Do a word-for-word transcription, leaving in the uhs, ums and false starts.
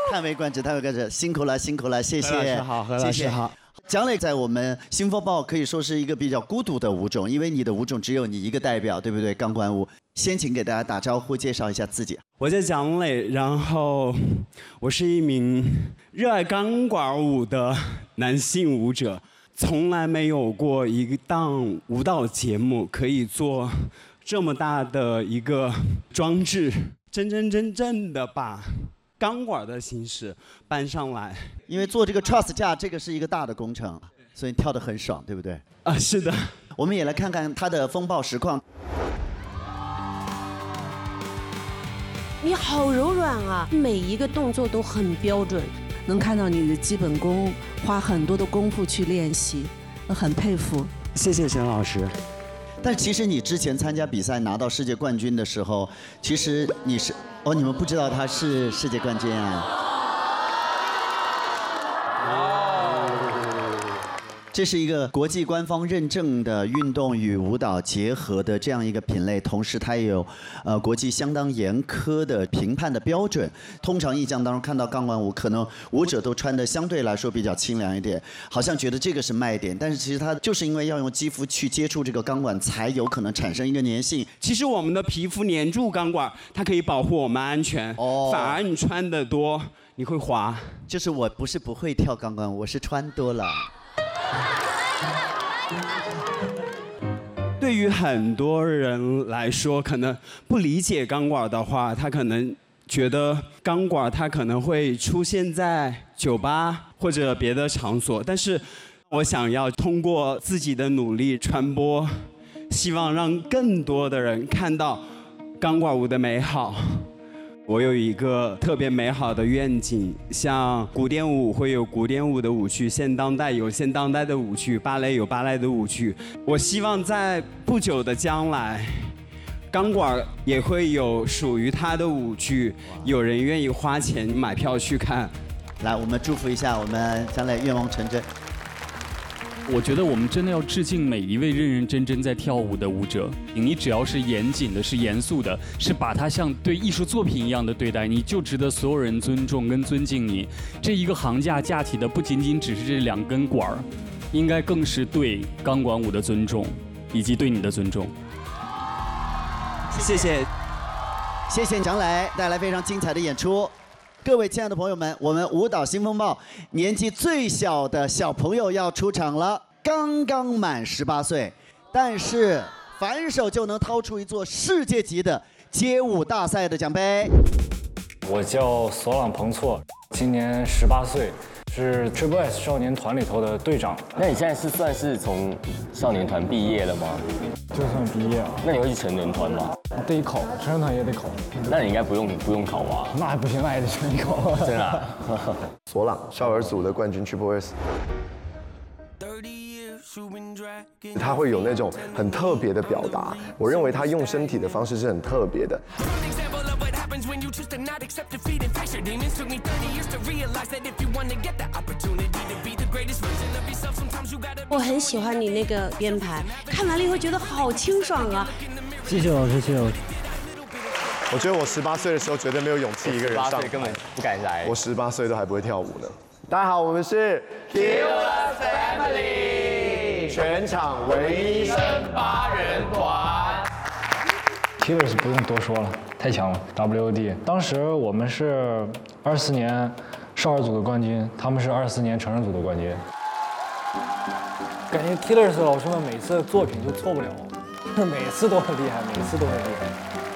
叹为观止，叹为观止，辛苦了，辛苦了，谢谢。 何老师好，何老师好。 蒋磊在我们新风暴可以说是一个比较孤独的舞种，因为你的舞种只有你一个代表，对不对？钢管舞。先请给大家打招呼，介绍一下自己。 我叫蒋磊，然后我是一名热爱钢管舞的男性舞者，从来没有过一档舞蹈节目可以做这么大的一个装置，真真正正的把钢管的形式搬上来。 因为做这个 truss 架，这个是一个大的工程，所以跳得很爽，对不对？ 啊，是的。 我们也来看看他的风暴实况。 你好柔软啊，每一个动作都很标准， 能看到你的基本功，花很多的功夫去练习，很佩服。 谢谢沈老师。 但其实你之前参加比赛拿到世界冠军的时候，其实你是哦，你们不知道他是世界冠军啊。这是一个国际官方认证的运动与舞蹈结合的这样一个品类，同时它也有呃国际相当严苛的评判的标准。通常印象当中看到钢管舞，可能舞者都穿的相对来说比较清凉一点，好像觉得这个是卖点，但是其实它就是因为要用肌肤去接触这个钢管，才有可能产生一个粘性。 其实我们的皮肤粘住钢管，它可以保护我们安全，哦、反而你穿的多，你会滑。 就是我不是不会跳钢管舞，我是穿多了。 对于很多人来说，可能不理解钢管的话，他可能觉得钢管它可能会出现在酒吧或者别的场所，但是我想要通过自己的努力传播，希望让更多的人看到钢管舞的美好。我有一个特别美好的愿景，像古典舞会有古典舞的舞剧，现当代有现当代的舞剧，芭蕾有芭蕾的舞剧。我希望在不久的将来，钢管也会有属于它的舞剧，有人愿意花钱买票去看。 来，我们祝福一下我们将来愿望成真。 我觉得我们真的要致敬每一位认认真真在跳舞的舞者。你只要是严谨的，是严肃的，是把它像对艺术作品一样的对待，你就值得所有人尊重跟尊敬你。这一个行架架起的不仅仅只是这两根管儿，应该更是对钢管舞的尊重，以及对你的尊重。 谢谢， 谢谢蒋磊带来非常精彩的演出。各位亲爱的朋友们，我们舞蹈新风暴年纪最小的小朋友要出场了，刚刚满十八岁，但是反手就能掏出一座世界级的街舞大赛的奖杯。 我叫索朗彭措，今年十八岁，是 Triple S 少年团里头的队长。 那你现在是算是从少年团毕业了吗？ 就算毕业了。 那你会去成人团吗？ 得考，成人团也得考。 那你应该不用不用考吧？ 那还不行，那也得全考。 真的、啊？ 索朗少儿组的冠军 Triple S。他会有那种很特别的表达，我认为他用身体的方式是很特别的。 我很喜欢你那个编排，看完了以后觉得好清爽啊！ 谢谢老师，谢谢老师。 我觉得我十八岁的时候绝对没有勇气一个人上台， 根本不敢来。 我十八岁都还不会跳舞呢。大家好，我们是 Killers Family， 全场唯一生八人团。 Killers 不用多说了，太强了 ，W O D。当时我们是二四年少儿组的冠军，他们是二四年成人组的冠军。感觉 Killers 老师们每次的作品就错不了，每次都很厉害，每次都很厉害。